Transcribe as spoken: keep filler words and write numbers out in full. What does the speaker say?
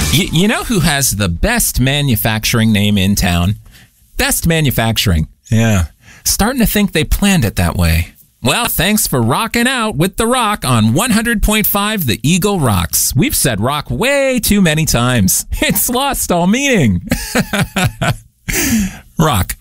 You, you know who has the best manufacturing name in town? Best Manufacturing. Yeah. Starting to think they planned it that way. Well, thanks for rocking out with The Rock on one hundred point five The Eagle Rocks. We've said rock way too many times. It's lost all meaning. Rock.